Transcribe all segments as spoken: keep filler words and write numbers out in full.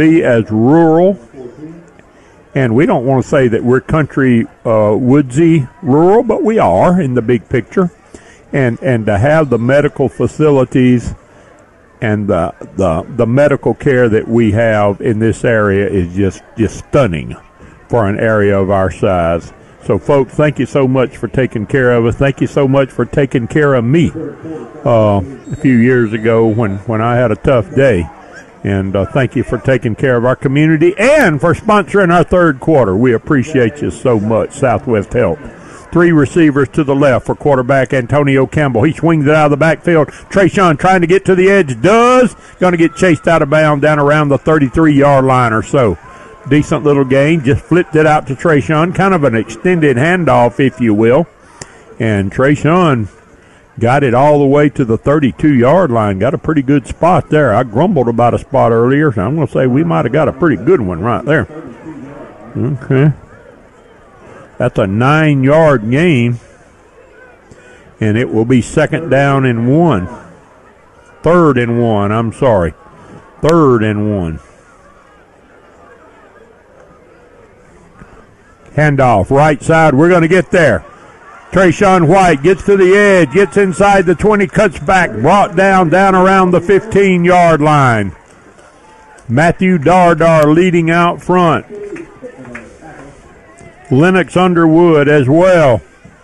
be as rural, and we don't want to say that we're country uh, woodsy rural, but we are in the big picture. And and to have the medical facilities and the the the medical care that we have in this area is just just stunning for an area of our size. So, folks, thank you so much for taking care of us. Thank you so much for taking care of me uh, a few years ago when, when I had a tough day. And uh, thank you for taking care of our community and for sponsoring our third quarter. We appreciate you so much, Southwest Health. Three receivers to the left for quarterback Antonio Campbell. He swings it out of the backfield. Trayshawn trying to get to the edge. Does. Going to get chased out of bounds down around the thirty-three-yard line or so. Decent little gain. Just flipped it out to Trayshawn. Kind of an extended handoff, if you will. And Trayshawn got it all the way to the thirty-two-yard line. Got a pretty good spot there. I grumbled about a spot earlier, so I'm going to say we might have got a pretty good one right there. Okay. That's a nine-yard gain, and it will be second down and one. Third and one, I'm sorry. Third and one. Handoff, right side. We're going to get there. Trayshawn White gets to the edge, gets inside the twenty, cuts back, brought down, down around the fifteen-yard line. Matthew Dardar leading out front. Lennox Underwood as well.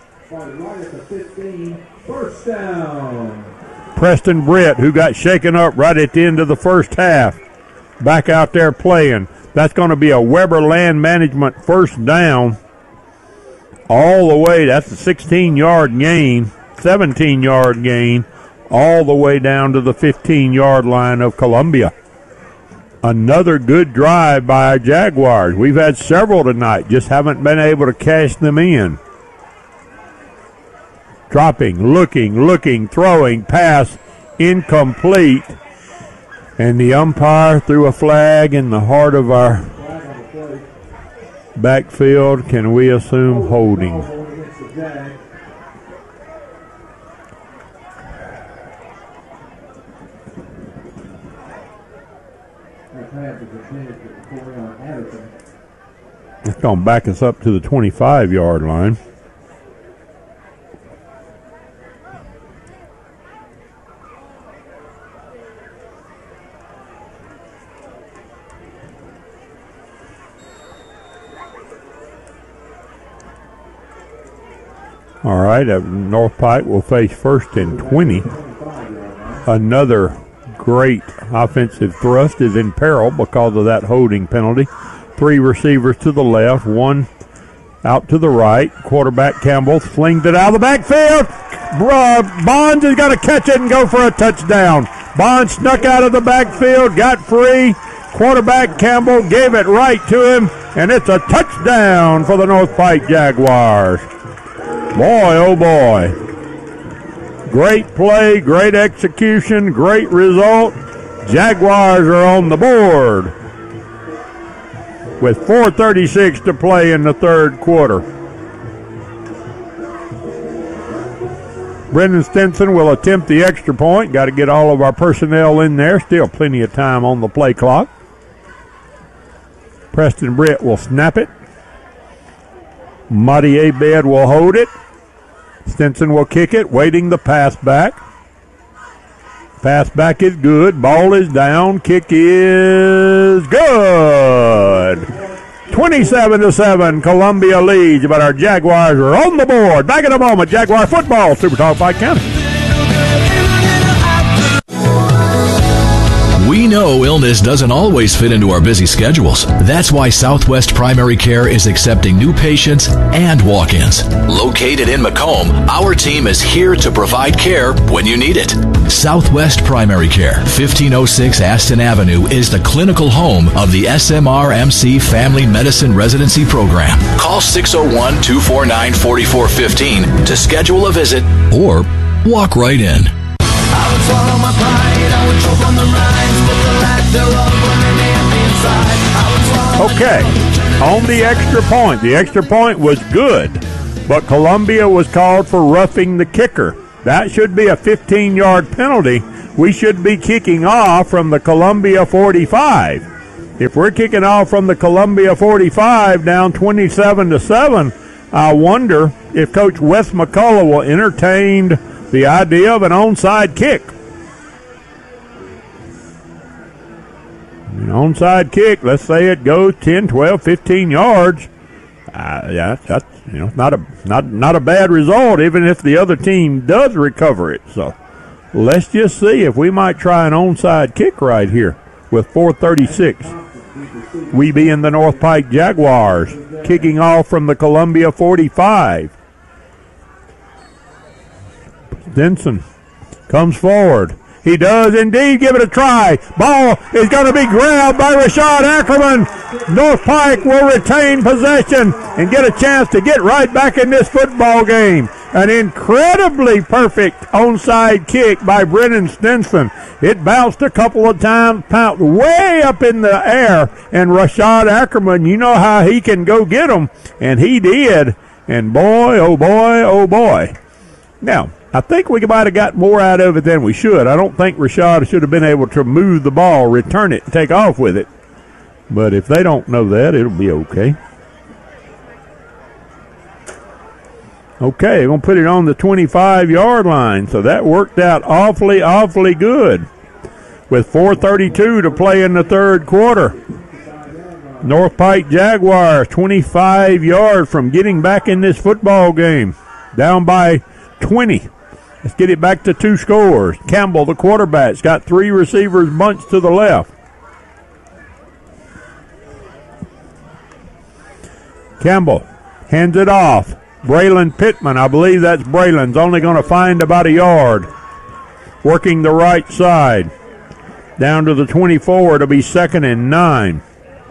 First down. Preston Britt, who got shaken up right at the end of the first half, back out there playing. That's going to be a Weber Land Management first down all the way. That's a sixteen-yard gain, seventeen-yard gain, all the way down to the fifteen-yard line of Columbia. Another good drive by our Jaguars. We've had several tonight, just haven't been able to cash them in. Dropping, looking, looking, throwing, pass, incomplete. And the umpire threw a flag in the heart of our backfield. Can we assume holding? It's going to back us up to the twenty-five-yard line. All right, North Pike will face first and twenty. Another great offensive thrust is in peril because of that holding penalty. Three receivers to the left, one out to the right. Quarterback Campbell flings it out of the backfield. Bonds has got to catch it and go for a touchdown. Bonds snuck out of the backfield, got free. Quarterback Campbell gave it right to him, and it's a touchdown for the North Pike Jaguars. Boy, oh boy. Great play, great execution, great result. Jaguars are on the board with four thirty-six to play in the third quarter. Brendan Stinson will attempt the extra point. Got to get all of our personnel in there. Still plenty of time on the play clock. Preston Britt will snap it. Muddy Abed will hold it. Stinson will kick it, waiting the pass back. Pass back is good. Ball is down. Kick is good. twenty-seven to seven, Columbia leads, but our Jaguars are on the board. Back in a moment, Jaguar football, Super Talk Pike County. We know illness doesn't always fit into our busy schedules. That's why Southwest Primary Care is accepting new patients and walk-ins. Located in Macomb, our team is here to provide care when you need it. Southwest Primary Care, fifteen oh six Aston Avenue, is the clinical home of the S M R M C Family Medicine Residency Program. Call six oh one, two four nine, four four one five to schedule a visit or walk right in. I would swallow my pride, I would choke on the rhymes, but the lack thereof will remain inside. Okay, on the extra point, the extra point was good, but Columbia was called for roughing the kicker. That should be a fifteen-yard penalty. We should be kicking off from the Columbia forty-five. if we're kicking off from the Columbia forty-five down twenty-seven to seven, I wonder if Coach Wes McCullough will entertain the idea of an onside kick. An onside kick, let's say it goes ten, twelve, fifteen yards. Uh, yeah, that's, you know, not a not not a bad result, even if the other team does recover it. So let's just see if we might try an onside kick right here with four thirty-six. We being the North Pike Jaguars, kicking off from the Columbia forty-five. Denson comes forward. He does indeed give it a try. Ball is going to be grabbed by Rashad Ackerman. North Pike will retain possession and get a chance to get right back in this football game. An incredibly perfect onside kick by Brennan Stinson. It bounced a couple of times, pounced way up in the air, and Rashad Ackerman, you know how he can go get them, and he did. And boy, oh boy, oh boy. Now, I think we might have got more out of it than we should. I don't think Rashad should have been able to move the ball, return it, and take off with it. But if they don't know that, it'll be okay. Okay, they're going to put it on the twenty-five-yard line. So that worked out awfully, awfully good. With four thirty-two to play in the third quarter. North Pike Jaguars, twenty-five yards from getting back in this football game. Down by twenty. Let's get it back to two scores. Campbell, the quarterback's got three receivers bunched to the left. Campbell hands it off. Braylon Pittman, I believe that's Braylon's, only going to find about a yard. Working the right side. Down to the twenty-four, it'll be second and nine.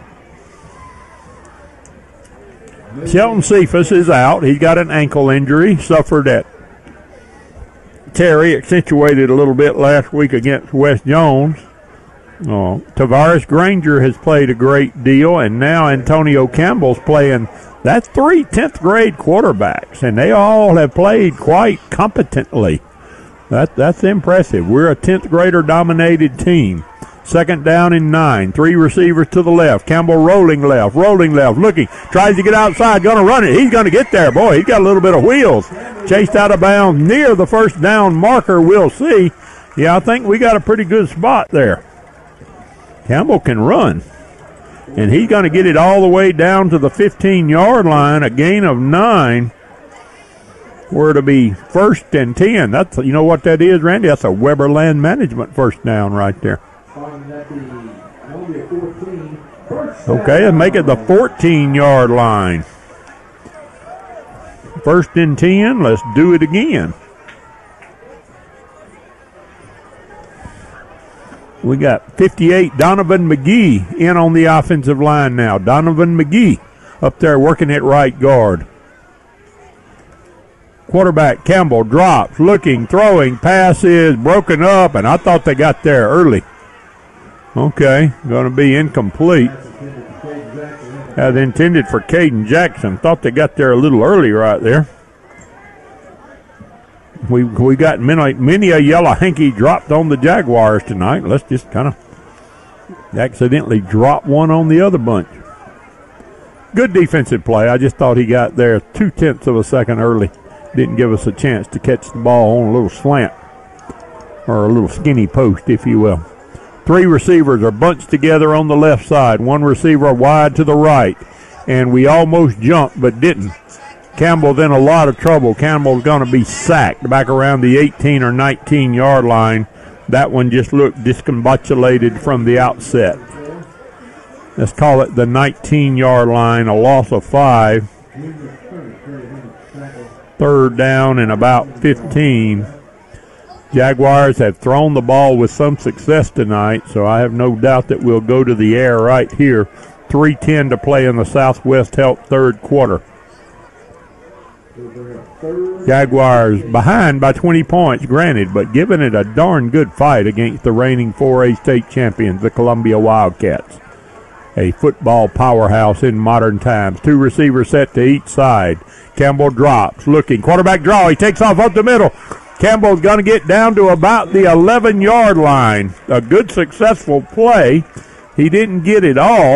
Shelton Cephas is out. He's got an ankle injury, suffered at Terry, accentuated a little bit last week against West Jones. Uh, Tavares Granger has played a great deal, and now Antonio Campbell's playing. That's three tenth grade quarterbacks, and they all have played quite competently. That, that's impressive. We're a tenth grader dominated team. Second down and nine. Three receivers to the left. Campbell rolling left, rolling left, looking. Tries to get outside, going to run it. He's going to get there. Boy, he's got a little bit of wheels. Chased out of bounds near the first down marker. We'll see. Yeah, I think we got a pretty good spot there. Campbell can run. And he's going to get it all the way down to the fifteen-yard line, a gain of nine. Where it'll be first and ten. That's, you know what that is, Randy? That's a Weber Land Management first down right there. Okay, let's make it the fourteen-yard line. First and ten, let's do it again. We got fifty-eight, Donovan McGee in on the offensive line now. Donovan McGee up there working at right guard. Quarterback Campbell drops, looking, throwing, pass is broken up, and I thought they got there early. Okay, going to be incomplete. As intended for Caden Jackson. Thought they got there a little early right there. We we got many, many a yellow hanky dropped on the Jaguars tonight. Let's just kind of accidentally drop one on the other bunch. Good defensive play. I just thought he got there two-tenths of a second early. Didn't give us a chance to catch the ball on a little slant or a little skinny post, if you will. Three receivers are bunched together on the left side. One receiver wide to the right. And we almost jumped but didn't. Campbell then a lot of trouble. Campbell's going to be sacked back around the eighteen or nineteen-yard line. That one just looked discombobulated from the outset. Let's call it the nineteen-yard line, a loss of five. Third down and about fifteen. Jaguars have thrown the ball with some success tonight, so I have no doubt that we'll go to the air right here. three ten to play in the Southwest Health third quarter. Jaguars behind by twenty points, granted, but giving it a darn good fight against the reigning four A state champions, the Columbia Wildcats. A football powerhouse in modern times. Two receivers set to each side. Campbell drops, looking. Quarterback draw. He takes off up the middle. Campbell's going to get down to about the eleven-yard line. A good, successful play. He didn't get it all.